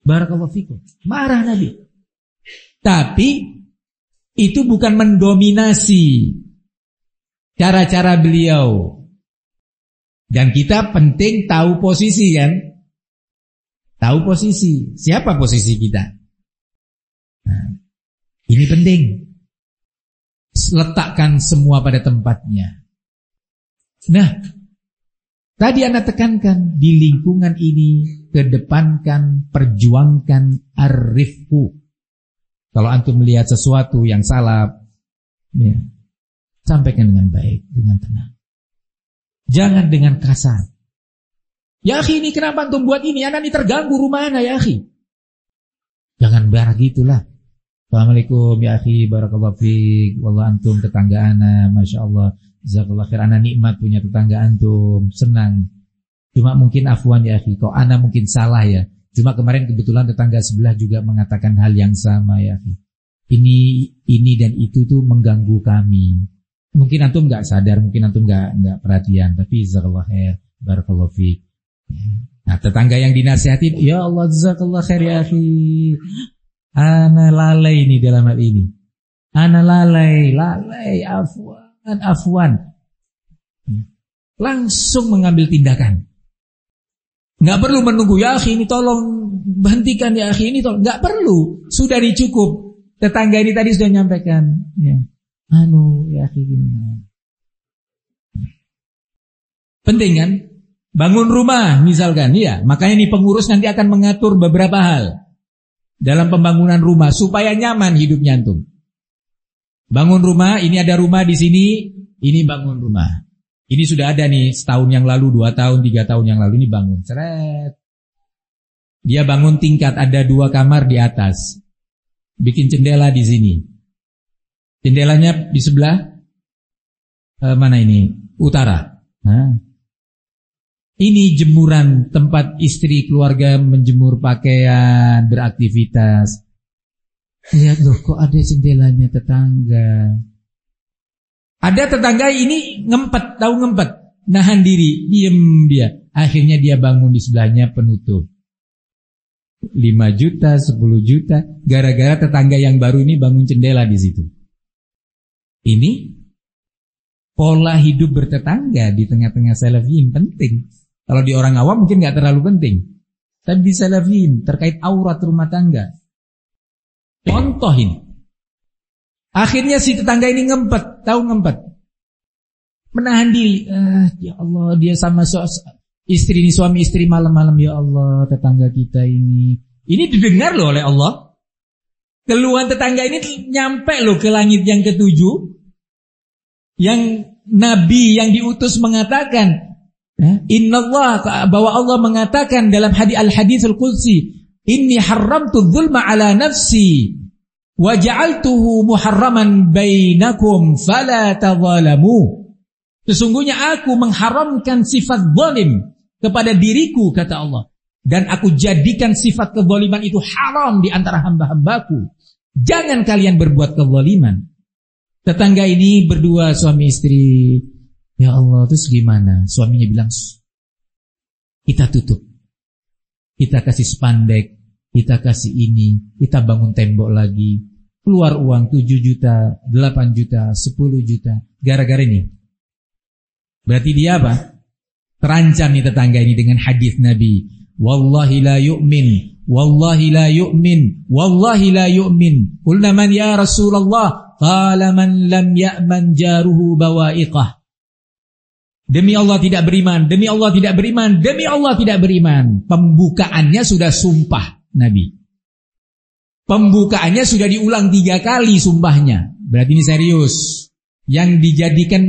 Barakallahu fikum. Marah Nabi. Tapi itu bukan mendominasi cara-cara beliau. Dan kita penting tahu posisi kan? Tahu posisi. Siapa posisi kita? Nah, ini penting. Letakkan semua pada tempatnya. Nah, tadi Anda tekankan di lingkungan ini, kedepankan, perjuangkan ar-rifqu. Kalau antum melihat sesuatu yang salah, ya, sampaikan dengan baik, dengan tenang. Jangan dengan kasar. Ya akhi, ini kenapa antum buat ini? Anak ini terganggu rumah anak ya akhi. Jangan barang gitulah. Assalamualaikum ya akhi, barakallahu fiik. Wallah antum tetangga ana, masya Allah, jazakallah khair. Ana nikmat punya tetangga antum, senang. Cuma mungkin afwan ya akhi, kok ana mungkin salah ya. Cuma kemarin kebetulan tetangga sebelah juga mengatakan hal yang sama ya akhi. Ini dan itu tuh mengganggu kami. Mungkin antum enggak sadar, mungkin antum enggak perhatian, tapi jazakallah khair, barakallahu fiik. Nah, tetangga yang dinasihati, ya Allah jazakallah khair ya akhi. Ana lalai ini dalam hal ini. Ana lalai, afwan. Langsung mengambil tindakan. Enggak perlu menunggu, ya akhi ini tolong hentikan ya akhi ini tolong. Enggak perlu, sudah dicukup. Tetangga ini tadi sudah nyampaikan, ya. Ya akhi gini. Penting kan? Bangun rumah misalkan, ya. Makanya ini pengurus nanti akan mengatur beberapa hal dalam pembangunan rumah supaya nyaman hidupnya antum. Bangun rumah, ini ada rumah di sini, ini bangun rumah. Ini sudah ada nih setahun yang lalu, 2 tahun, 3 tahun yang lalu ini bangun. Seret. Dia bangun tingkat, ada 2 kamar di atas. Bikin jendela di sini. Jendelanya di sebelah mana ini? Utara. Nah. Ini jemuran tempat istri keluarga menjemur pakaian, beraktivitas. Lihat loh, kok ada jendelanya tetangga. Ada tetangga ini ngempet, tahu ngempet, nahan diri, diem dia. Akhirnya dia bangun di sebelahnya penutup. 5 juta, 10 juta, gara-gara tetangga yang baru ini bangun jendela di situ. Ini pola hidup bertetangga di tengah-tengah salafiyin penting. Kalau di orang awam mungkin gak terlalu penting, tapi di salafiyin terkait aurat rumah tangga. Contoh ini. Akhirnya si tetangga ini ngempet, tahu ngempet, menahan diri. Ya Allah, dia sama istri ini, suami istri malam-malam, ya Allah, tetangga kita ini didengar loh oleh Allah. Keluhan tetangga ini nyampe loh ke langit yang ke-7. Yang Nabi yang diutus mengatakan, Innallah, bahwa Allah mengatakan dalam al-haditsul qudsi, inni haramtu dzulma ala nafsi wa ja'altuhu muharraman bainakum fala tadzalamu. Sesungguhnya aku mengharamkan sifat zalim kepada diriku, kata Allah, dan aku jadikan sifat kezaliman itu haram di antara hamba-hambaku. Jangan kalian berbuat kezaliman. Tetangga ini berdua suami istri. Ya Allah, terus gimana? Suaminya bilang, kita tutup, kita kasih spandek, kita kasih ini, kita bangun tembok lagi, keluar uang 7 juta, 8 juta, 10 juta, gara-gara ini. Berarti dia apa? Terancam nih tetangga ini dengan hadis Nabi, wallahi la yu'min, wallahi la yu'min, wallahi la yu'min. Qulna man ya Rasulullah? Qala man lam ya'man jaruhu bawa'iqah. Demi Allah tidak beriman, demi Allah tidak beriman, demi Allah tidak beriman. Pembukaannya sudah sumpah Nabi. Pembukaannya sudah diulang 3 kali sumpahnya. Berarti ini serius. Yang dijadikan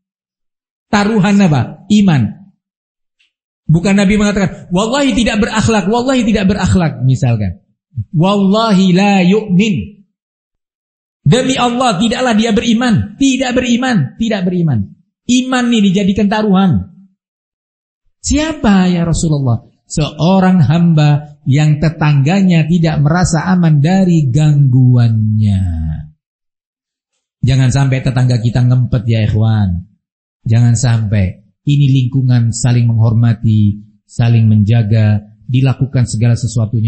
taruhan apa? Iman. Bukan Nabi mengatakan, wallahi tidak berakhlak, wallahi tidak berakhlak, misalkan. Wallahi la yu'min. Demi Allah tidaklah dia beriman, tidak beriman, tidak beriman. Iman ini dijadikan taruhan. Siapa ya Rasulullah? Seorang hamba yang tetangganya tidak merasa aman dari gangguannya. Jangan sampai tetangga kita ngempet ya ikhwan. Jangan sampai. Ini lingkungan saling menghormati, saling menjaga, dilakukan segala sesuatunya